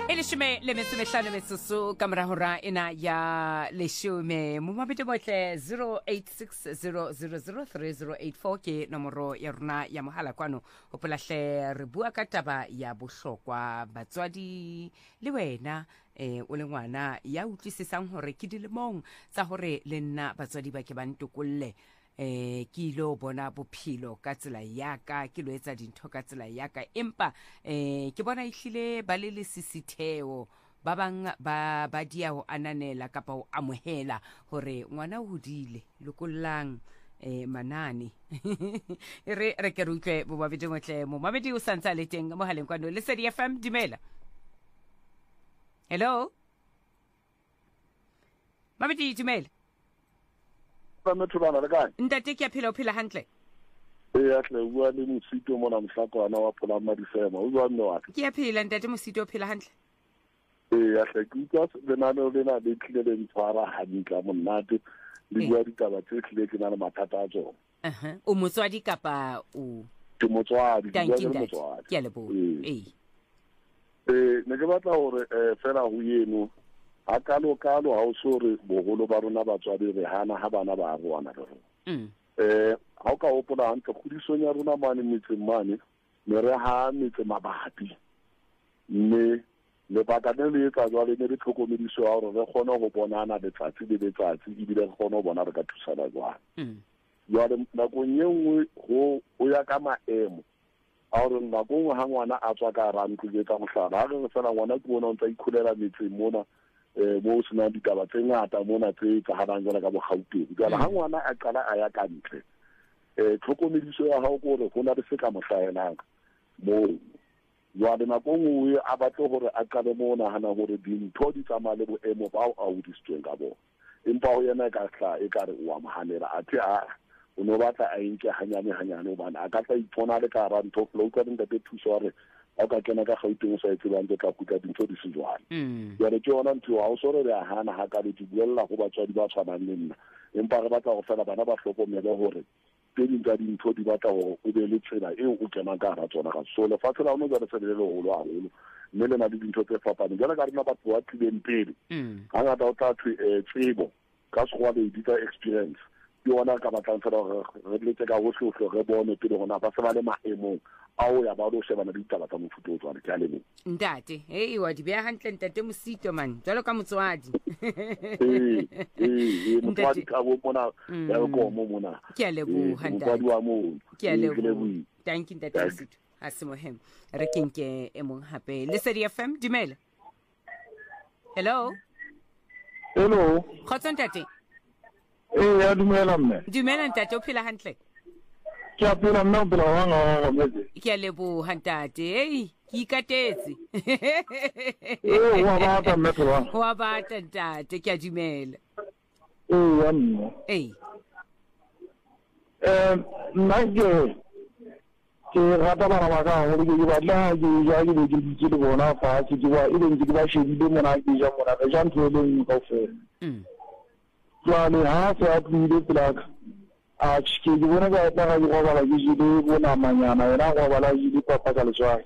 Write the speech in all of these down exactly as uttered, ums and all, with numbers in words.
Elishime le mesumehlano mesusu kamera hora ina ya leshume mumabete botle zero eight six zero zero zero three zero eight four ke nomoro ya rona ya mohala kwano opolahle re bua ka taba ya bohlokwa batswadi le wena eh o le ngwana ya utlwisisang hore ke dilemong tsa hore le nna batswadi ba ke ba ntokolle eh ke lo bona bophelo ka tsela ya ka ke lo etsa dintho ka tsela ya ka empa eh ke bona ihlile ba le lesisitheo ba bang ba ba dia ho ananela kapa ho amohela hore ngwana o hodile lokollang eh manane re re ke rutlwe bo ba bidimo tle mo mabedi o santsa le teng mo haleng kwano le Lesedi F M dimela. Hello mabedi dimela ba methobana le kae ntate ke a phela o phela hantle e ya tle bua le mosito mona mhlakwana wa phola madifema o bua nne wa ke a phela ntate mosito o phela hantle e ya tle ke utlwa lenane lena le tlile le ntshwara hantle monate le bua ditaba tse tlile ke na le mathata a tsona aha o motswadi kapa o ke motswadi ke bua le motswadi ke a lebo eh eh ne ke batla hore fela ho yeno a kalo kalo ha o sore bogolo ba rona batswadi re hana ha bana ba rona le rona mm eh ha o ka opola hantle khudisonya rona mane metseng mane me re ha metse mabapi mme le baka le le etsa jwale ne le tlhokomediso ya hore re kgone go bonana letsatsi le letsatsi e bile re kgone go bona re ka thusana jwang mm jwale nakong ye nngwe go o ya ka maemo a hore nakong ha ngwana a tswa ka rantlo ke tsa mohlala ha re fela ngwana ke bona o ntse ikhulela metseng mona eh mo sena ditaba tse ngata mona tse tsa hanang jana ka bo Gauteng jana ha ngwana a qala a ya ka ntle eh tlhokomediso ya hao gore go na le se ka mohlaelang mo jana nako nngwe a batla gore a qale mo nahana gore dintho di tsamaya le boemo bao a udisitsweng ka bona empa ho yena ka hla e ka re o a mohanela a thi a o no batla a nke hanyane hanyane hobane a ka tla ipona le ka ra ntho flow ka nka te thuso hore a ka kena ka Gauteng sa itse ba ntse ka kuka dintho di se jwang mm ya re ke ona ntho ha o sore ya hana ha ka le di buella go batswadi ba tshwanang le nna empa re batla go fela bana ba hlokomele hore ke dintho di ntho di batla go o be le tsela eo o kena ka ra tsona ka so le fa tsela o no jare se le le holo haholo mme le na di dintho tse fapane jana ka rena batho ba tlileng pele mm ha ngata o tla thwe eh tsebo ka se go le dita experience ke ona ka batlang fela re letse ka hohle re bone pele gona ba se ba le maemong ao ya ba lo shebana le ditaba tsa mofuta o tswana ke a lebo ntate hey wa di beya hantle ntate mosito man jalo ka motswadi eh eh motswadi ka bo mona ya go mo mona ke a lebo handa motswadi wa mo ke a lebo thank you ntate mosito asimo hem re kenke e mong hape Lesedi F M dimela. Hello hello khotso ntate eh ya dumela mme dumela ntate o phela hantle ke a phela nna phela wa nga metse ke a lebo hantate hey ke ikatetse eh wa ba ta metse wa wa ba ntate ke a dumela eh ya nna eh eh nna ke ke rata bana ba ka ho ke ba tla ke ja ke ke ke le bona fa ke ke wa ile ke ba shebile mona ke ja mona re ja ntho le nngwe ka ofela mm jwale ha se a tlile plaka a tshike ke bona ka tla ga go bala ke jile bona manyana era go bala jile papa ka letswai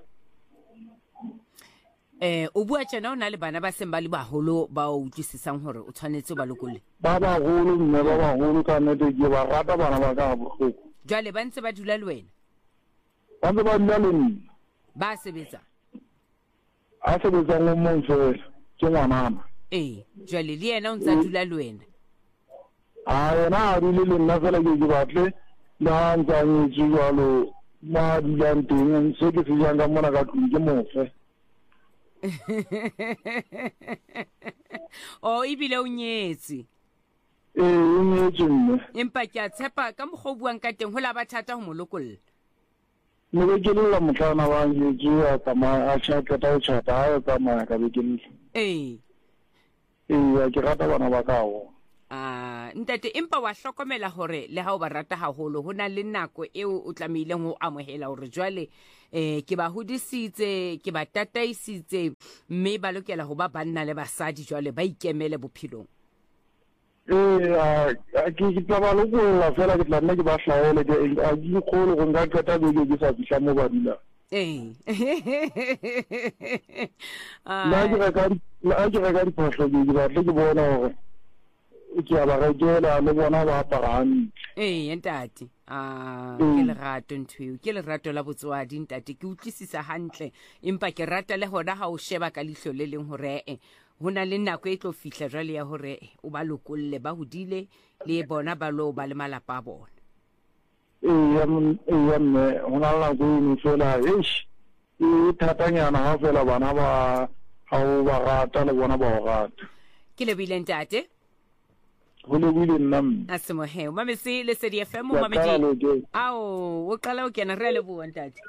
eh o bua tsena o na le bana ba seng ba le baholo ba o utlwisisang hore o tshwanetse ba lokolle ba ba holo mme ba ba holo ka nnete ke ba rata bana ba ka bohloko jwale ba ntse ba dula le wena ba ntse ba dula le nna ba sebetsa a sebetsa ngo mong fela ke ngwanana eh jwale le yena o ntse a dula le wena a yena a rile le nna fela ke ke batle la ntsanye jwalo ma dulang teng se ke se jang ka mona ka tlung ke mofe o ibile o nyetse eh o nyetse mme empa ke a tshepa ka mogobuang ka teng ho la ba thata ho molokolla ne be ke le la motlana ba nyetse a tsamaya a tshata o tshata a tsamaya ka be ke ntle eh eh ke rata bana ba ka ho ah ntate empa wa hlokomela hore le ha o ba rata haholo hona le nako eo o tlamehileng ho amohela hore jwale eh ke ba hodisitse ke ba tataisitse mme ba lokela ho ba banna le basadi jwale ba ikemele bophelong eh a ke ke tla ba lokolla fela ke tla nna ke ba hlaele ke a di kholo go nka qeta be ke sa fihla mo ba dula eh la ke reka la ke reka diphoso ke ba tle ke bona hore ke a ba rekela le bona ba aparang eh ntate ah ke le rato ntwe ke le rato la botswadi ntate ke utlwisisa hantle empa ke rata le hona ha o sheba ka lihlo le leng hore eh hona le nako e tlo fihla jwale ya hore o ba lokolle ba hodile le bona ba lo ba le malapa a bona eh ya mme hona la go ni fela eish e thatanyana ha fela bana ba ha o ba rata le bona ba o rata ke le bile ntate go le bile nna a se mo he mama se le se di F M mama di ao o qala o kena re le bua ntate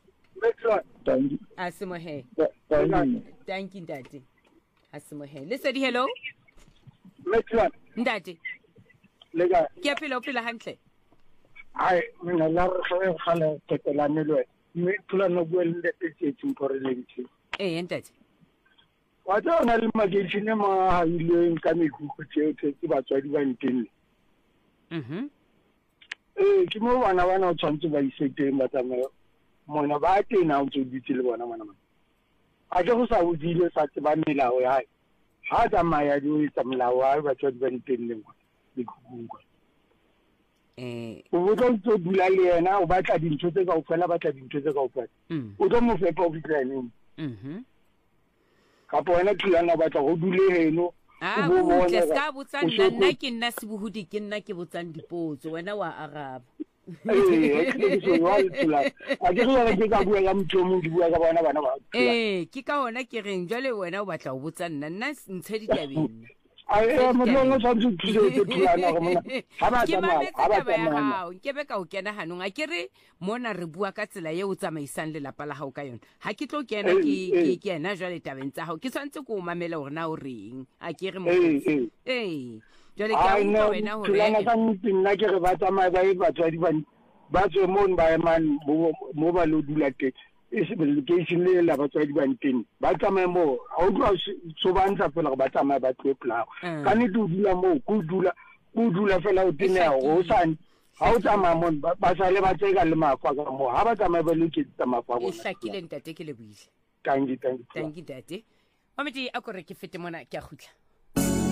a se mo he thank you ntate a se mo he le se di hello ntate le ga ke apela o pela hantle ai mina la re go gale tetelane le me tula no bua le tse tse mpore le ntse eh ntate wa tsona le magešine ma ha ile ka mekuku tse tse ba tswadi ba nteng mhm eh ke mo bana bana o tshwantse ba iseteng ba tsamaya mona ba tena o tsoditse le bona mona mona a ke go sa bodile sa tse ba melao ya ha tsamaya di o tsa melao wa ba tswadi ba nteng le ngwa mekuku eh o botsa o dula le yena o batla dintho tse ka o fela batla dintho tse ka o fela o tlo mo fepa o fitlhaneng mhm kapo wena tlilana batla go dule heno a go tle ska botsa nna nna ke nna sebuhudi ke nna ke botsang dipotso wena wa araba eh ke so wa tlila a ke re ke ka bua ka motho mo di bua ka bona bana ba eh ke ka hona ke reng jwale wena o batla go botsa nna nna ntshe ditabeng ai mo lo sa ntse ke tlilana go mona ha ba tsamaya ha ba tsamaya ke be ka o kena hanong a ke re mona re bua ka tsela ye o tsamaisang le lapa la hao ka yona ha ke tlo kena ke ke kena jwale tabeng tsa hao ke swantse go mamela hore na o reng a ke re mo eh jwale ke a utlwa wena hore tlilana ka nna ke re ba tsamaya ba e batswadi ba ba tswe mo ba man mo ba lo dula teng e se location le la batswadi ba nteng ba tsamaya mo ha o tlo so ba ntsa fela ba tsamaya ba tlo plao ka ne tu dula mo ku dula ku dula fela o tene o sa ha o tsamaya mo ba sa le ba tseka le mafa ka mo ha ba tsamaya ba loketsa mafa bona e hlakile ntate ke le buile thank you thank you thank you ntate mamedi a kore ke fete mona ke a khutla